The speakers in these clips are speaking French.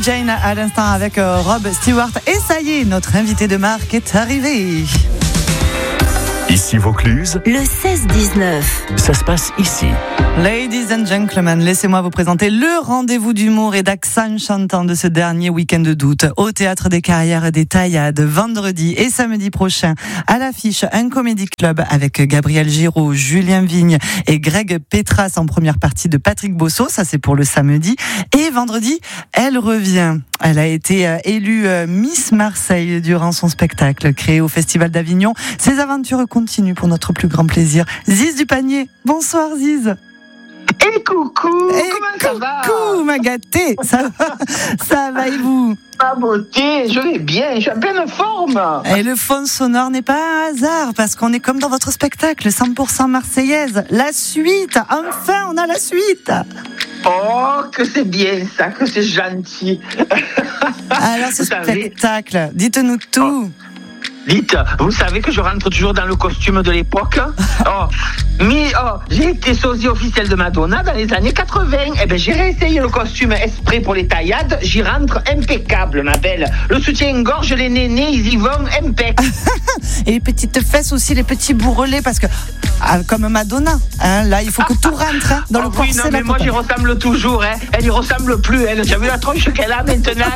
Jane à l'instant avec Rob Stewart. Et ça y est, notre invité de marque est arrivé. Ici Vaucluse, le 16-19. Ça se passe ici. Ladies and gentlemen, laissez-moi vous présenter le rendez-vous d'humour et d'accent chantant de ce dernier week-end d'août au Théâtre des Carrières des Taillades, vendredi et samedi prochain. À l'affiche, un comédie club avec Gabriel Giraud, Julien Vigne et Greg Petras en première partie de Patrick Bosso, ça c'est pour le samedi. Et vendredi, elle revient. Elle a été élue Miss Marseille durant son spectacle créé au Festival d'Avignon. Ses aventures continuent pour notre plus grand plaisir. Ziz du Panier. Bonsoir Ziz. Et coucou, comment ça va? Coucou ma gâtée, ça va et vous? Ma beauté, je vais bien, je suis en pleine forme. Et le fond sonore n'est pas un hasard, parce qu'on est comme dans votre spectacle, 100% marseillaise. La suite, enfin on a la suite. Oh, que c'est bien ça, que c'est gentil. Alors ce spectacle, dites-nous tout. Dites, vous savez que je rentre toujours dans le costume de l'époque. J'ai été sosie officielle de Madonna dans les années 80. Eh ben, j'ai réessayé le costume exprès pour les taillades. J'y rentre impeccable, ma belle. Le soutien-gorge, les nénés, ils y vont impec. Et les petites fesses aussi, les petits bourrelets, parce que, comme Madonna, là, il faut que tout rentre dans le corset. Oui, non, mais moi, j'y ressemble toujours. Elle y ressemble plus, elle. Tu as vu la tronche qu'elle a maintenant?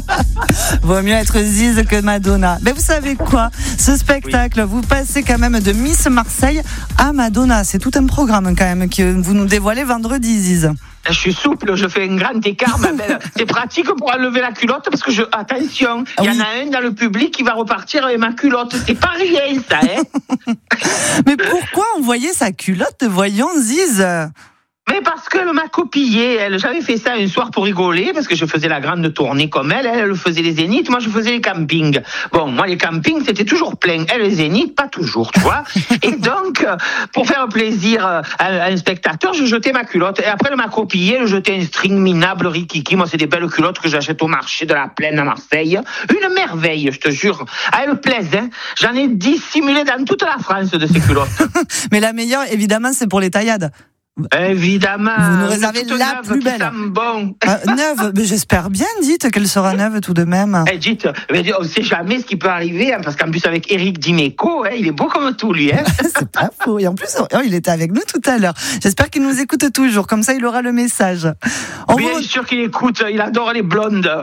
Vaut mieux être Ziz que Madonna. Mais vous savez quoi? Ce spectacle, vous passez quand même de Miss Marseille à Madonna. C'est tout un programme quand même que vous nous dévoilez vendredi, Ziz. Je suis souple, je fais un grand écart, ma belle. C'est pratique pour enlever la culotte parce que attention, il y en a un dans le public qui va repartir avec ma culotte. C'est pas rien, ça, hein. Mais pourquoi envoyer sa culotte, voyons, Ziz? Mais parce qu'elle m'a copié, elle. J'avais fait ça un soir pour rigoler, parce que je faisais la grande tournée comme elle faisait les zéniths, moi je faisais les campings. Bon, moi les campings c'était toujours plein, elle les zéniths pas toujours, tu vois. Et donc, pour faire plaisir à un spectateur, je jetais ma culotte, et après elle m'a copié, elle jetait un string minable rikiki, moi c'est des belles culottes que j'achète au marché de la Plaine à Marseille. Une merveille, je te jure. Elle me plaise, hein. J'en ai dissimulé dans toute la France de ces culottes. Mais la meilleure, évidemment, c'est pour les taillades. Évidemment. Vous nous réservez la plus belle. Bon. Neuve, mais j'espère bien, dites qu'elle sera neuve tout de même. Dites, on ne sait jamais ce qui peut arriver, hein, parce qu'en plus avec Eric Dimeco, il est beau comme tout lui. Hein. C'est pas faux. Et en plus, il était avec nous tout à l'heure. J'espère qu'il nous écoute toujours, comme ça il aura le message. Bien sûr qu'il écoute, il adore les blondes.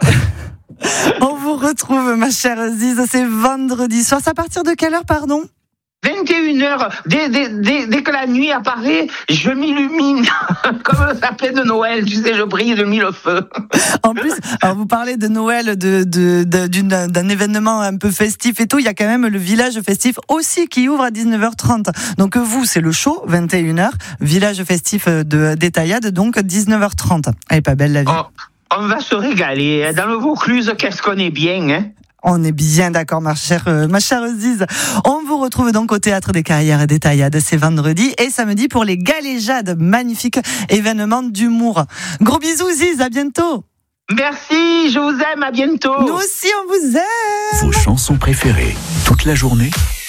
On vous retrouve, ma chère Ziz, c'est vendredi soir. C'est à partir de quelle heure, pardon? 21h, dès que la nuit apparaît, je m'illumine comme le sapin de Noël, tu sais, je brille de mille feux. En plus, alors vous parlez de Noël, d'un événement un peu festif et tout, il y a quand même le village festif aussi qui ouvre à 19h30. Donc vous, c'est le show, 21h, village festif des Taillades, donc 19h30. Elle est pas belle la vie. On va se régaler. Dans le Vaucluse, qu'est-ce qu'on est bien, hein? On est bien d'accord, ma chère Ziz. On vous retrouve donc au Théâtre des Carrières et des Taillades, c'est vendredi et samedi pour les Galéjades, magnifique événement d'humour. Gros bisous Ziz, à bientôt. Merci, je vous aime, à bientôt. Nous aussi, on vous aime. Vos chansons préférées, toute la journée